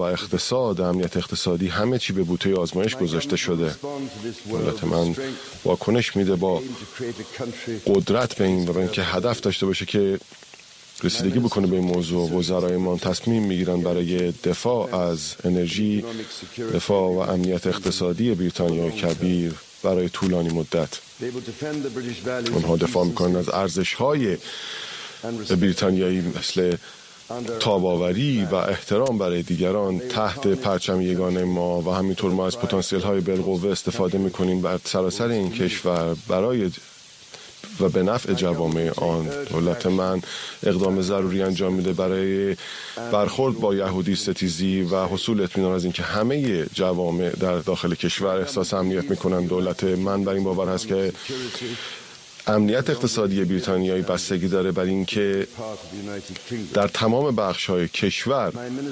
اقتصاد، امنیت اقتصادی، همه چی به بوته آزمایش گذاشته شده. دولت من واکنش میده با قدرت به این و به اینکه هدف داشته باشه که رسیدگی بکنه به این موضوع. وزرایمان تصمیم میگیرن برای دفاع از انرژی، دفاع و امنیت اقتصادی بریتانیای کبیر برای طولانی مدت. اونها دفاع میکنن از ارزش‌های بریتانیایی مثل تاباوری و احترام برای دیگران تحت پرچم یگانه ما، و همینطور ما از پتانسیل‌های بالقوه استفاده میکنیم بر سراسر این کشور برای و به نفع جوامع آن. دولت من اقدام ضروری انجام میده برای برخورد با یهودی ستیزی و حصول اطمینان از اینکه همه جوامع در داخل کشور احساس امنیت میکنن. دولت من بر این باور هست که امنیت اقتصادی بریتانیایی بستگی داره بر اینکه در تمام بخش‌های کشور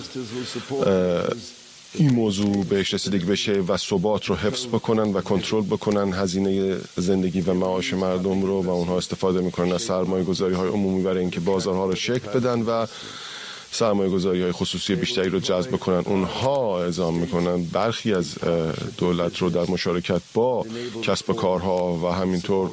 این موضوع بهش رسیدگی بشه و ثبات رو حفظ بکنن و کنترل بکنن هزینه زندگی و معاش مردم رو، و اونها استفاده میکنن از سرمایه‌گذاری‌های عمومی برای اینکه بازارها رو شکل بدن و سرمایه‌گذاری‌های خصوصی بیشتری رو جذب کنن. اونها اعزام میکنن برخی از دولت رو در مشارکت با کسب و کارها و همینطور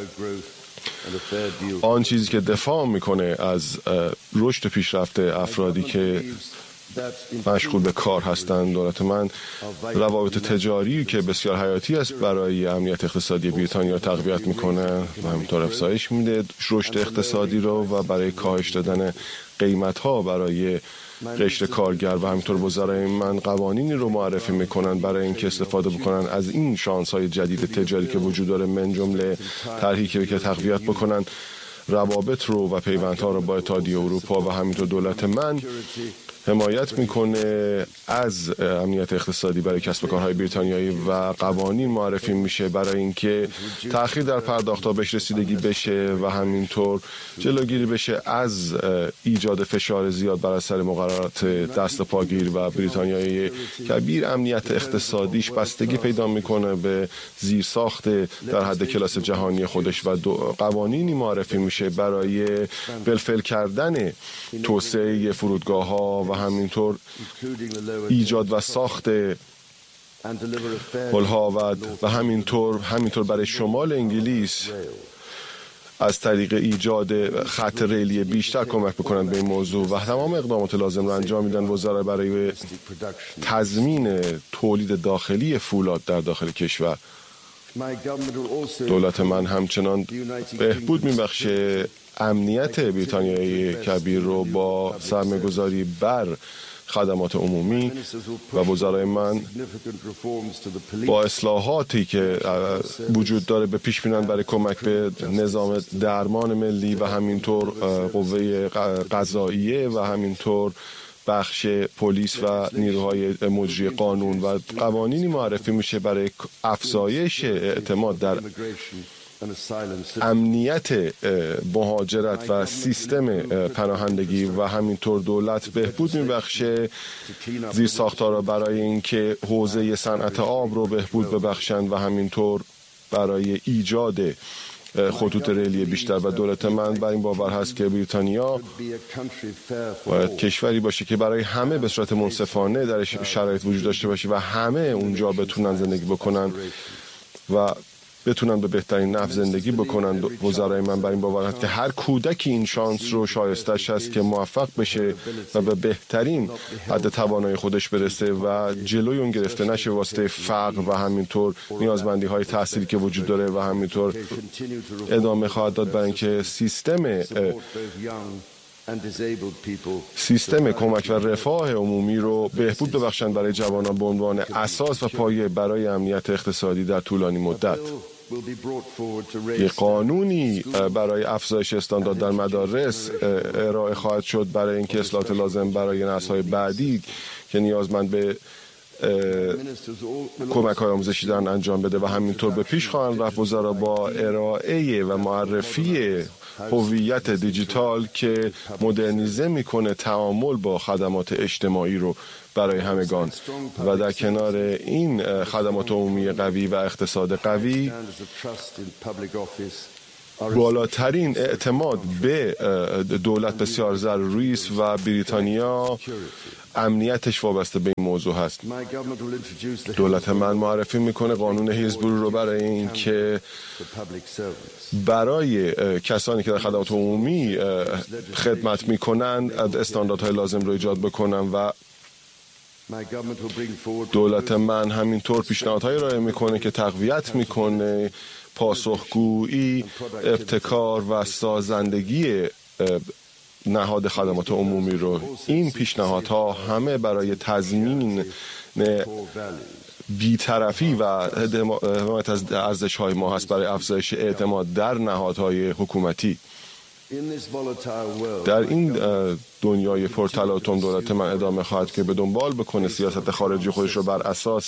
آن چیزی که دفاع میکنه از رشد و پیشرفت افرادی که مشغول به کار هستند. دولت من روابط تجاری که بسیار حیاتی است برای امنیت اقتصادی بریتانیا تقویت میکنه و همینطور افزایش میده رشد اقتصادی رو، و برای کاهش دادن قیمت ها برای قشر کارگر و همینطور وزرای من قوانینی رو معرفی میکنن برای اینکه استفاده بکنن از این شانس های جدید تجاری که وجود داره، من جمله طرحی که تقویت بکنن روابط رو و پیوندها رو با اتحادیه اروپا، و همینطور دولت من حمایت میکنه از امنیت اقتصادی برای کسب و کارهای بریتانیایی و قوانین معرفی میشه برای اینکه تأخیر در پرداخت‌ها بهش رسیدگی بشه و همینطور جلوگیری بشه از ایجاد فشار زیاد بر اثر مقررات دست پاگیر. و بریتانیای کبیر امنیت اقتصادیش بستگی پیدا میکنه به زیرساخت در حد کلاس جهانی خودش و قوانینی معرفی میشه برای بالفعل کردن توسعه فرودگاه‌ها و همینطور ایجاد و ساخت پل‌ها و همینطور برای شمال انگلیس از طریق ایجاد خط ریلی بیشتر کمک بکنند به این موضوع و تمام اقدامات لازم را انجام میدن وزرا برای تضمین تولید داخلی فولاد در داخل کشور. دولت من همچنان بهبود میبخشه امنیت بریتانیای کبیر رو با سرمایه‌گذاری بر خدمات عمومی و وزرای من با اصلاحاتی که وجود داره به پیش میرن برای کمک به نظام درمان ملی و همینطور قوه قضاییه و همینطور بخش پلیس و نیروهای مجری قانون و قوانینی معرفی میشه برای افزایش اعتماد در امنیت مهاجرت و سیستم پناهندگی و همینطور دولت بهبود میبخشه زیر ساختارا برای اینکه حوزه صنعت آب رو بهبود ببخشن و همینطور برای ایجاد خطوط ریلی بیشتر. و دولت من بر این باور هست که بریتانیا باید کشوری باشه که برای همه به صورت منصفانه در شرایط وجود داشته باشه و همه اونجا بتونن زندگی بکنن و بتونن به بهترین نحو زندگی بکنن. وزرای من بر این باور هست که هر کودکی این شانس رو شایستش هست که موفق بشه و به بهترین حد توانایی خودش برسه و جلوی اون گرفته نشه واسطه فقر و همینطور نیازمندی های تحصیلی که وجود داره و همینطور ادامه خواهد داد برای اینکه سیستم کمک و رفاه عمومی رو بهبود ببخشن برای جوانان به عنوان اساس و پایه برای امنیت اقتصادی در طولانی مدت. یک قانونی برای افزایش استاندارد در مدارس ارائه خواهد شد برای اینکه اصلاحات لازم برای نسل‌های بعدی که نیازمند به کمک های آموزشی دارن انجام بده و همینطور به پیش خواهند رفت وزرا با ارائه و معرفی هویت دیجیتال که مدرنیزه میکنه تعامل با خدمات اجتماعی رو برای همگان و در کنار این خدمات عمومی قوی و اقتصاد قوی بالاترین اعتماد به دولت بسیار ضروری است و بریتانیا امنیتش وابسته به این موضوع هست. دولت من معرفی میکنه قانون هیلزبورو رو برای این که برای کسانی که در خدمات عمومی خدمت میکنن استانداردهای لازم رو ایجاد بکنن و دولت من همینطور پیشنهادهایی ارائه میکنه که تقویت میکنه پاسخگویی، ابتکار و سازندگی نهاد خدمات عمومی رو. این پیشنهادها همه برای تضمین بی‌طرفی و حمایت از ارزش‌های ما هست برای افزایش اعتماد در نهادهای حکومتی. در این دنیای پرتلاطم دولت من ادامه خواهد که به دنبال بکنه سیاست خارجی خودش رو بر اساس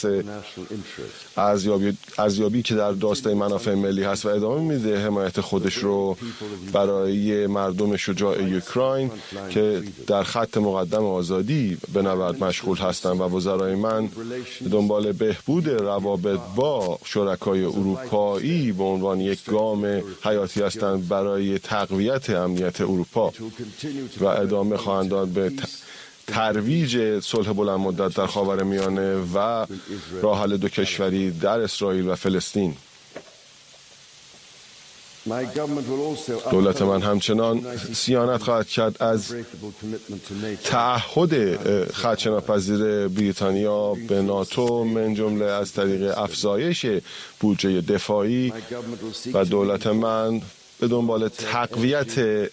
ارزیابی که در داشته منافع ملی هست و ادامه میده حمایت خودش رو برای مردم شجاع اوکراین که در خط مقدم آزادی به نبرد مشغول هستند و وزرای من به دنبال بهبود روابط با شرکای اروپایی به عنوان یک گام حیاتی هستند برای تقویت امنیت اروپا و ادامه خواهند داد به ترویج صلح بلند مدت در خاورمیانه و راه حل دو کشوری در اسرائیل و فلسطین. دولت من همچنان صیانت خواهد کرد از تعهد خدشه‌ناپذیر بریتانیا به ناتو من جمله از طریق افزایش بودجه دفاعی و دولت من به دنبال تقویت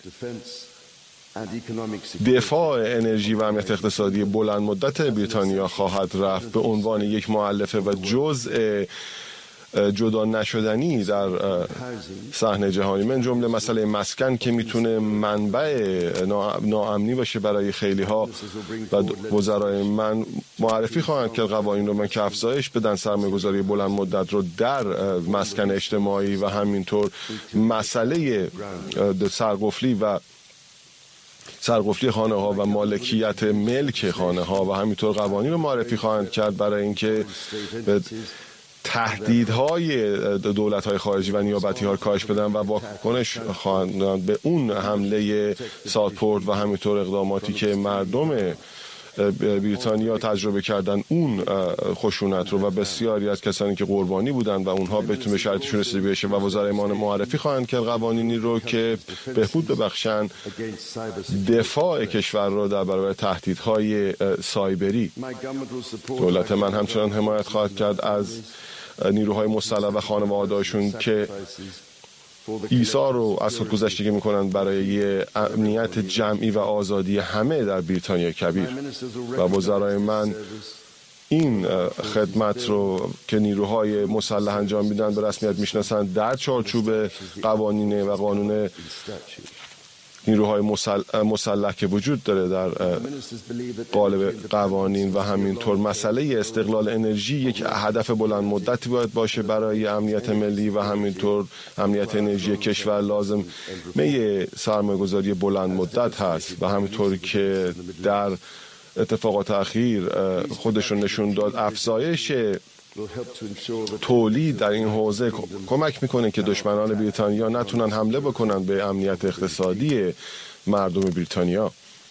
دفاع انرژی و امنیت اقتصادی بلند مدت بریتانیا خواهد رفت به عنوان یک مؤلفه و جزء جدا نشدنی در صحنه جهانی من جمله مسئله مسکن که میتونه منبع ناامنی باشه برای خیلی ها و وزرای من معرفی خواهند که قوانین رو من که افزایش بدن سرمایه‌گذاری بلند مدت رو در مسکن اجتماعی و همینطور مسئله سرقفلی خانه ها و مالکیت ملک خانه ها و همینطور قوانین رو معرفی خواهند کرد برای اینکه به تهدیدهای دولت‌های خارجی و نیابتی ها کاهش بدن و واکنش خواهند به اون حمله ساوتپورت و همینطور اقداماتی که مردم بریتانیا تجربه کردن اون خشونت رو و بسیاری از کسانی که قربانی بودن و اونها بتون به شرطشون رسیده بشه و وزرای ما معرفی خواهند کرد قوانینی رو که بهبود ببخشن دفاع کشور رو در برابر تهدیدهای سایبری. دولت من همچنان حمایت خواهد کرد از نیروهای مسلح و خانواده‌هاشون که ایثار رو از خودگذشتگی میکنند برای امنیت جمعی و آزادی همه در بریتانیا کبیر و وزرای من این خدمت رو که نیروهای مسلح انجام میدن به رسمیت میشناسند در چارچوب قوانین و قانون نیروهای مسلح که وجود داره در قالب قوانین و همینطور مسئله استقلال انرژی یک هدف بلند مدتی باید باشه برای امنیت ملی و همینطور امنیت انرژی کشور لازم سرمایه‌گذاری بلند مدت هست و همینطور که در اتفاقات اخیر خودشون نشون داد افزایش تولید در این حوزه کمک میکنه که دشمنان بریتانیا نتونن حمله بکنن به امنیت اقتصادی مردم بریتانیا.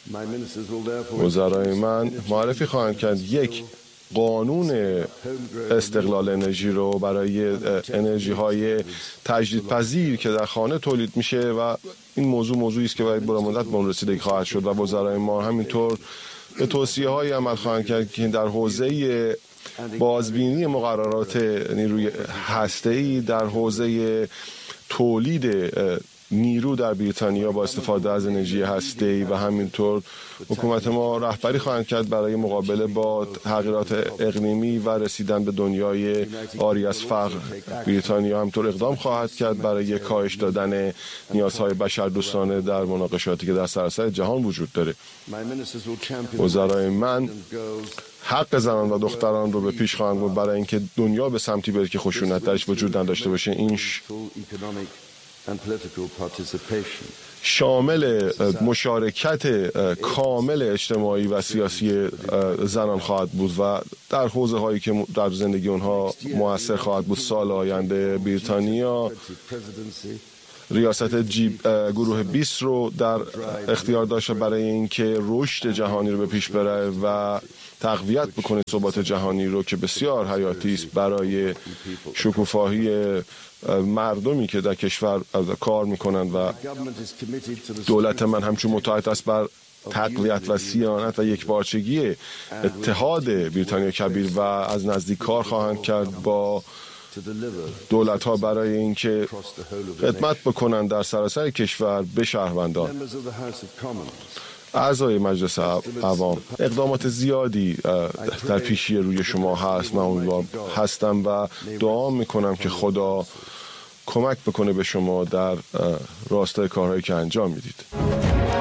وزرای من معرفی خواهند کرد یک قانون استقلال انرژی رو برای انرژی های تجدیدپذیر که در خانه تولید میشه و این موضوعی است که باید بلند مدت به اون رسیدگی خواهد شد و وزرای ما همینطور به توصیه های عمل خواهند کرد که در حوزه بازبینی مقررات نیروی هسته‌ای در حوزه تولید نیرو در بریتانیا با استفاده از انرژی هسته‌ای و همینطور حکومت ما رهبری خواهند کرد برای مقابله با تغییرات اقلیمی و رسیدن به دنیای عاری از فقر. بریتانیا همینطور اقدام خواهد کرد برای کاهش دادن نیازهای بشردوستانه در مناقشاتی که در سراسر جهان وجود داره. وزرای من حق زنان و دختران رو به پیش خواهند برد برای اینکه دنیا به سمتی بره که خشونت درش وجود نداشته باشه. این شامل مشارکت کامل اجتماعی و سیاسی زنان خواهد بود و در حوزه هایی که در زندگی اونها مؤثر خواهد بود. سال آینده بریتانیا ریاست گروه 20 رو در اختیار داشته برای اینکه رشد جهانی رو به پیش بره و تقویت بکنه ثبات جهانی رو که بسیار حیاتی است برای شکوفایی مردمی که در کشور کار میکنند و دولت من همچون متحد است بر تقویت و صیانت و یکپارچگی اتحاد بریتانیا کبیر و از نزدیک کار خواهند کرد با دولت ها برای اینکه خدمت بکنند در سراسر کشور به شهروندان. اعضای مجلس عوام، اقدامات زیادی در پیشی روی شما هست. من امیدوار هستم و دعا میکنم که خدا کمک بکنه به شما در راستای کارهایی که انجام میدید.